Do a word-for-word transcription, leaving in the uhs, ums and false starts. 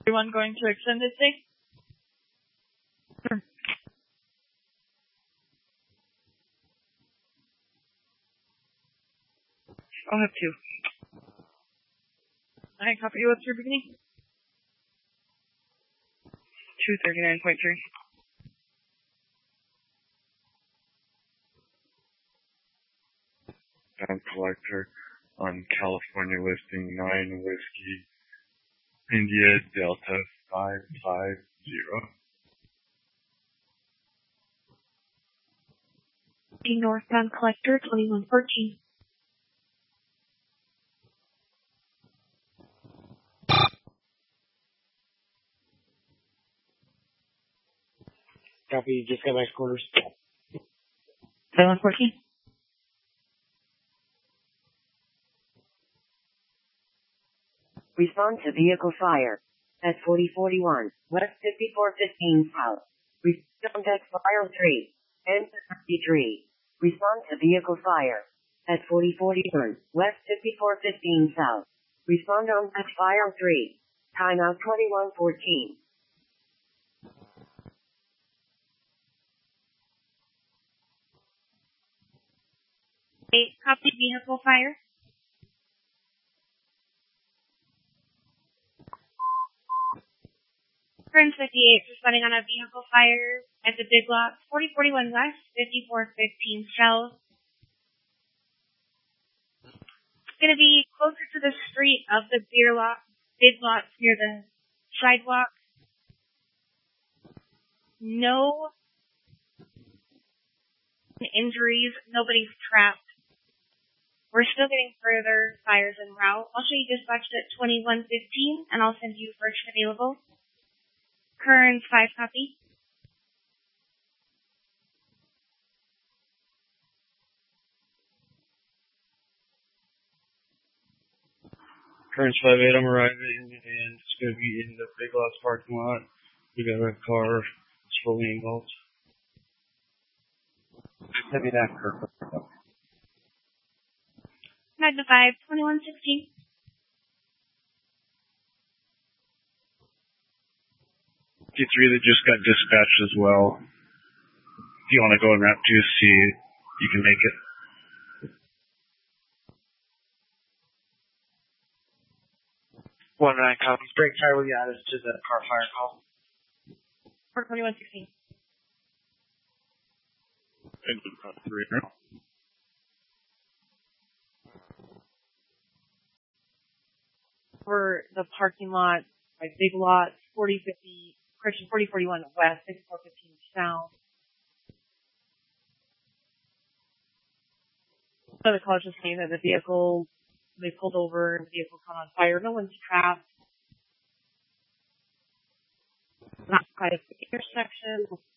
Everyone going to extended stay? Sure. I'll have two. Alright, copy. What's your beginning? two thirty-nine point three. Down collector on California listing nine whiskey India Delta five five zero. Northbound collector twenty-one fourteen. Copy, just got back to quarters. twenty-one fourteen. Respond to vehicle fire at forty forty-one, West fifty-four fifteen South. Respond at fire three, and thirty-three. Respond to vehicle fire at forty forty-one, West fifty-four fifteen South. Respond on at fire three. Timeout twenty-one fourteen. Eight, copy vehicle fire. Current fifty-eight, responding on a vehicle fire at the Big Lots, forty forty-one West, fifty-four fifteen South. It's going to be closer to the street of the beer lot, Big Lots near the sidewalk. No injuries, nobody's trapped. We're still getting further fires en route. I'll show you dispatched at twenty-one fifteen, and I'll send you first available. Current five copy. Current five eight, I'm arriving, and it's going to be in the Big Lots parking lot. We got a car that's fully engulfed. Send me that, Kirk. Magna five, twenty-one sixteen. T three that just got dispatched as well. If you want to go and wrap two, see you can make it. One nine copies. Break fire will you add us to the car fire call? For twenty-one sixteen. Engine cut three now. For the parking lot, like Big Lots, forty fifty, correction, forty forty-one West, fifty-four fifteen South. So the call just saying that the vehicle, they pulled over, the vehicle caught on fire. No one's trapped. Not quite a intersection.